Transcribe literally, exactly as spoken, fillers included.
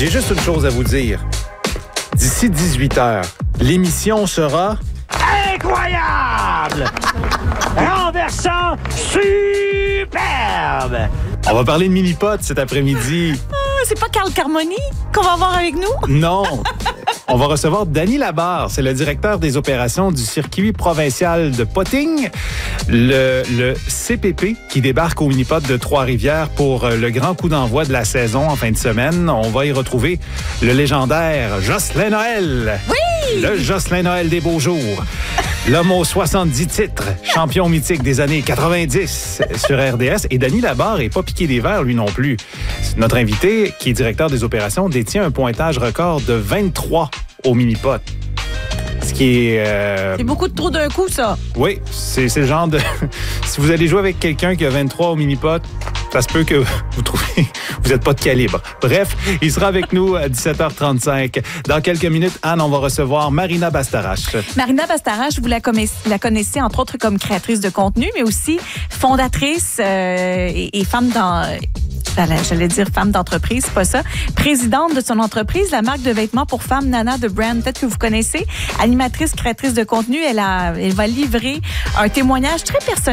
J'ai juste une chose à vous dire. D'ici dix-huit heures, l'émission sera... Incroyable! Renversant, superbe! On va parler de mini-pot cet après-midi. Ah, c'est pas Carl Carmoni qu'on va avoir avec nous? Non! On va recevoir Danny Labarre, c'est le directeur des opérations du circuit provincial de potting, le, le C P P, qui débarque au mini-pot de Trois-Rivières pour le grand coup d'envoi de la saison en fin de semaine. On va y retrouver le légendaire Jocelyn Noël. Oui! Le Jocelyn Noël des beaux jours. L'homme aux soixante-dix titres, champion mythique des années quatre-vingt-dix sur R D S. Et Danny Labarre n'est pas piqué des verres, lui non plus. Notre invité, qui est directeur des opérations, détient un pointage record de vingt-trois au mini-pot. Ce qui est... Euh... C'est beaucoup de trop d'un coup, ça. Oui, c'est, c'est le genre de... Si vous allez jouer avec quelqu'un qui a vingt-trois au mini-pot, ça se peut que vous trouvez... Vous n'êtes pas de calibre. Bref, il sera avec nous à dix-sept heures trente-cinq. Dans quelques minutes, Anne, on va recevoir Marina Bastarache. Marina Bastarache, vous la connaissez, la connaissez entre autres comme créatrice de contenu, mais aussi fondatrice euh, et, et femme dans... J'allais dire femme d'entreprise, c'est pas ça. Présidente de son entreprise, la marque de vêtements pour femmes Nana de Brand, peut-être que vous connaissez. Animatrice, créatrice de contenu, elle, a, elle va livrer un témoignage très personnel